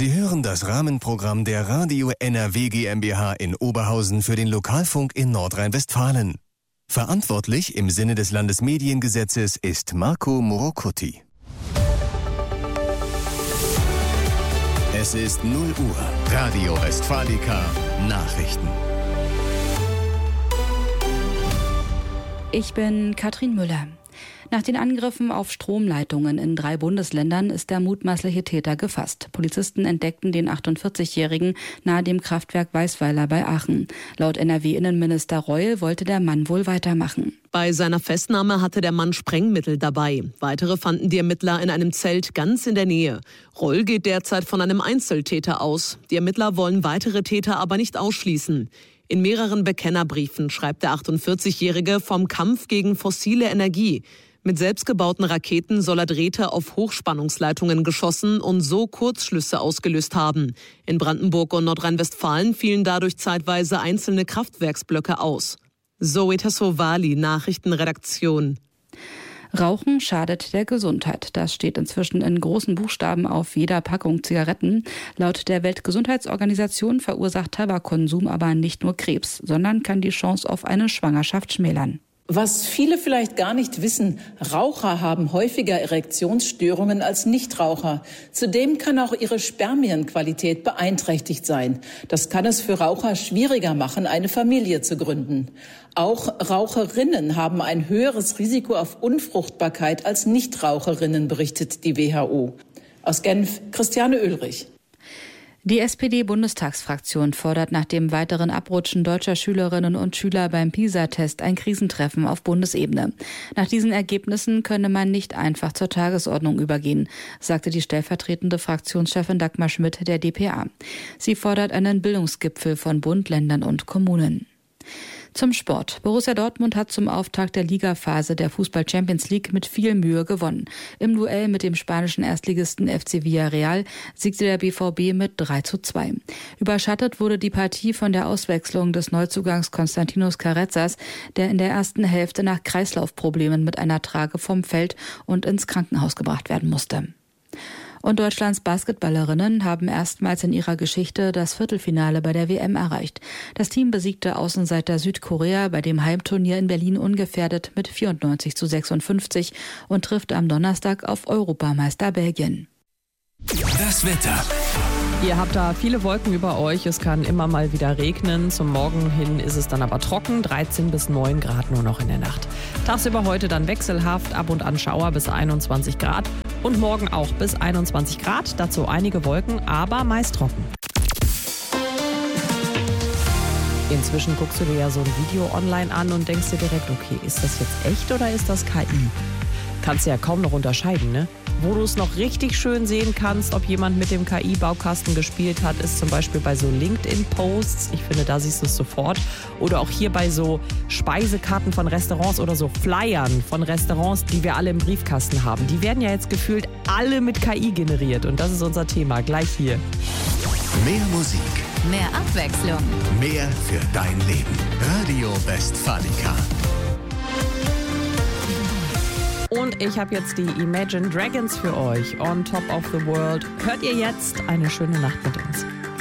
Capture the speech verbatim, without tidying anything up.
Sie hören das Rahmenprogramm der Radio N R W GmbH in Oberhausen für den Lokalfunk in Nordrhein-Westfalen. Verantwortlich im Sinne des Landesmediengesetzes ist Marco Morocuti. Es ist null Uhr. Radio Westfalica Nachrichten. Ich bin Katrin Müller. Nach den Angriffen auf Stromleitungen in drei Bundesländern ist der mutmaßliche Täter gefasst. Polizisten entdeckten den achtundvierzigjährigen nahe dem Kraftwerk Weißweiler bei Aachen. Laut N R W-Innenminister Reul wollte der Mann wohl weitermachen. Bei seiner Festnahme hatte der Mann Sprengmittel dabei. Weitere fanden die Ermittler in einem Zelt ganz in der Nähe. Reul geht derzeit von einem Einzeltäter aus. Die Ermittler wollen weitere Täter aber nicht ausschließen. In mehreren Bekennerbriefen schreibt der achtundvierzigjährige vom Kampf gegen fossile Energie. Mit selbstgebauten Raketen soll er Drähte auf Hochspannungsleitungen geschossen und so Kurzschlüsse ausgelöst haben. In Brandenburg und Nordrhein-Westfalen fielen dadurch zeitweise einzelne Kraftwerksblöcke aus. Zoe Tassovali, Nachrichtenredaktion. Rauchen schadet der Gesundheit. Das steht inzwischen in großen Buchstaben auf jeder Packung Zigaretten. Laut der Weltgesundheitsorganisation verursacht Tabakkonsum aber nicht nur Krebs, sondern kann die Chance auf eine Schwangerschaft schmälern. Was viele vielleicht gar nicht wissen, Raucher haben häufiger Erektionsstörungen als Nichtraucher. Zudem kann auch ihre Spermienqualität beeinträchtigt sein. Das kann es für Raucher schwieriger machen, eine Familie zu gründen. Auch Raucherinnen haben ein höheres Risiko auf Unfruchtbarkeit als Nichtraucherinnen, berichtet die W H O. Aus Genf, Christiane Oehlrich. Die S P D-Bundestagsfraktion fordert nach dem weiteren Abrutschen deutscher Schülerinnen und Schüler beim PISA-Test ein Krisentreffen auf Bundesebene. Nach diesen Ergebnissen könne man nicht einfach zur Tagesordnung übergehen, sagte die stellvertretende Fraktionschefin Dagmar Schmidt der D P A. Sie fordert einen Bildungsgipfel von Bund, Ländern und Kommunen. Zum Sport. Borussia Dortmund hat zum Auftakt der Ligaphase der Fußball-Champions League mit viel Mühe gewonnen. Im Duell mit dem spanischen Erstligisten F C Villarreal siegte der B V B mit drei zu zwei. Überschattet wurde die Partie von der Auswechslung des Neuzugangs Konstantinos Carrezzas, der in der ersten Hälfte nach Kreislaufproblemen mit einer Trage vom Feld und ins Krankenhaus gebracht werden musste. Und Deutschlands Basketballerinnen haben erstmals in ihrer Geschichte das Viertelfinale bei der W M erreicht. Das Team besiegte Außenseiter Südkorea bei dem Heimturnier in Berlin ungefährdet mit vierundneunzig zu sechsundfünfzig und trifft am Donnerstag auf Europameister Belgien. Das Wetter. Ihr habt da viele Wolken über euch. Es kann immer mal wieder regnen. Zum Morgen hin ist es dann aber trocken. dreizehn bis neun Grad nur noch in der Nacht. Tagsüber heute dann wechselhaft. Ab und an Schauer bis einundzwanzig Grad. Und morgen auch bis einundzwanzig Grad. Dazu einige Wolken, aber meist trocken. Inzwischen guckst du dir ja so ein Video online an und denkst dir direkt, okay, ist das jetzt echt oder ist das K I? Kannst du ja kaum noch unterscheiden, ne? Wo du es noch richtig schön sehen kannst, ob jemand mit dem K I-Baukasten gespielt hat, ist zum Beispiel bei so LinkedIn-Posts. Ich finde, da siehst du es sofort. Oder auch hier bei so Speisekarten von Restaurants oder so Flyern von Restaurants, die wir alle im Briefkasten haben. Die werden ja jetzt gefühlt alle mit K I generiert. Und das ist unser Thema, gleich hier. Mehr Musik. Mehr Abwechslung. Mehr für dein Leben. Radio Westfalica. Und ich habe jetzt die Imagine Dragons für euch. On Top of the World. Hört ihr jetzt eine schöne Nacht mit uns.